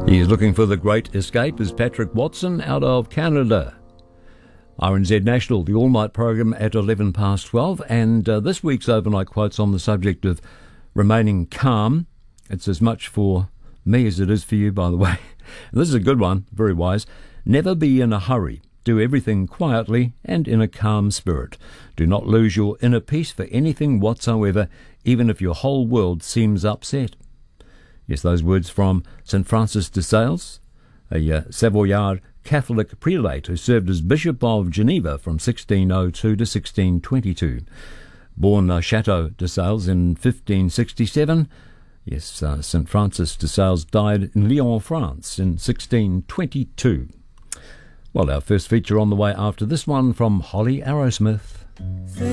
He's looking for the great escape is Patrick Watson out of Canada. RNZ National, the all-night program at 11 past 12, and this week's overnight quote's on the subject of remaining calm. It's as much for me as it is for you, by the way. And this is a good one, very wise. Never be in a hurry. Do everything quietly and in a calm spirit. Do not lose your inner peace for anything whatsoever, even if your whole world seems upset. Yes, those words from St. Francis de Sales, a Savoyard Catholic prelate who served as Bishop of Geneva from 1602 to 1622. Born Chateau de Sales in 1567, yes, St. Francis de Sales died in Lyon, France in 1622. Well, our first feature on the way after this one from Holly Arrowsmith.